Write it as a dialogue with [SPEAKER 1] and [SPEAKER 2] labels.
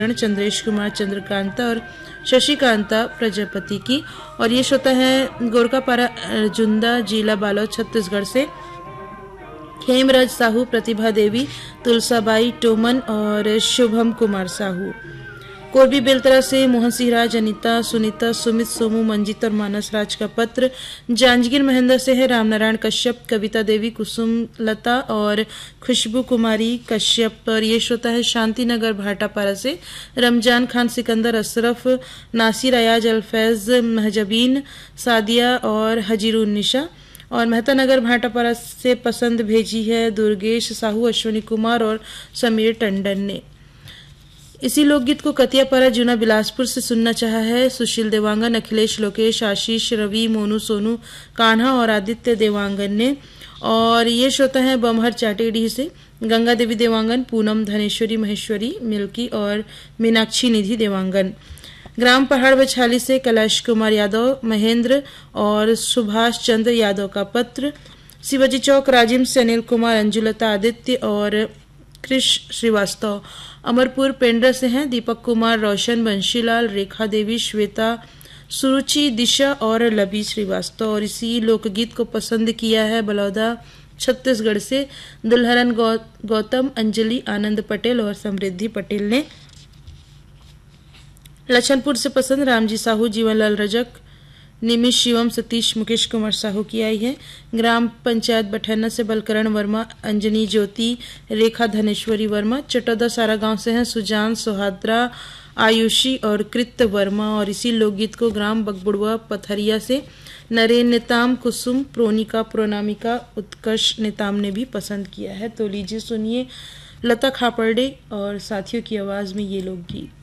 [SPEAKER 1] चंद्रेश कुमार चंद्रकांता और शशिकांता प्रजापति की। और ये श्रोता है गोरकापारा जुंदा जिला बालोद छत्तीसगढ़ से खेमराज साहू, प्रतिभा देवी, तुलसाबाई टोमन और शुभम कुमार साहू। कोरबी बेलतरा से मोहन सिंह राज, अनिता, सुनीता, सुमित, सोमू, मंजीत और मानस राज का पत्र। जांजगीर महेंद्र से है रामनारायण कश्यप, कविता देवी, कुसुम लता और खुशबू कुमारी कश्यप। और ये श्रोता है शांतिनगर भाटापारा से रमजान खान, सिकंदर, अशरफ, नासिर, अयाज, अल्फैज, महजबीन, सादिया और हजीरुन्निशा। और मेहता नगर भाटापारा से पसंद भेजी है दुर्गेश साहू, अश्विनी कुमार और समीर टंडन ने। इसी लोकगीत को कतियापारा जूना बिलासपुर से सुनना चाहा है सुशील देवांगन, अखिलेश, लोकेश, आशीष, रवि, मोनू, सोनू, कान्हा और आदित्य देवांगन ने। और ये श्रोता है बमहर चाटेडी से गंगा देवी देवांगन, पूनम, धनेश्वरी, महेश्वरी, मिल्की और मीनाक्षी निधि देवांगन। ग्राम पहाड़ बछाली से कैलाश कुमार यादव, महेंद्र और सुभाष चंद्र यादव का पत्र। शिवाजी चौक राजिम से अनिल कुमार, अंजुलता, आदित्य और कृष श्रीवास्तव। अमरपुर पेंड्रा से हैं दीपक कुमार, रोशन, बंशीलाल, रेखा देवी, श्वेता, सुरुचि, दिशा और लबी श्रीवास्तव। और इसी लोकगीत को पसंद किया है बलौदा छत्तीसगढ़ से दुल्हरन गौतम, अंजलि, आनंद पटेल और समृद्धि पटेल ने। लछनपुर से पसंद रामजी साहू, जीवनलाल रजक, निमिष, शिवम, सतीश, मुकेश कुमार साहू की आई है। ग्राम पंचायत बठैना से बलकरण वर्मा, अंजनी ज्योति, रेखा धनेश्वरी वर्मा। चटौदा सारा गांव से हैं सुजान, सुहाद्रा, आयुषी और कृत्य वर्मा। और इसी लोकगीत को ग्राम बगबुड़वा पथरिया से नरेन नेताम, कुसुम, प्रोनिका, प्रोनामिका, उत्कर्ष नेताम ने भी पसंद किया है। तो लीजिए सुनिए लता खापर्डे और साथियों की आवाज में ये लोकगीत।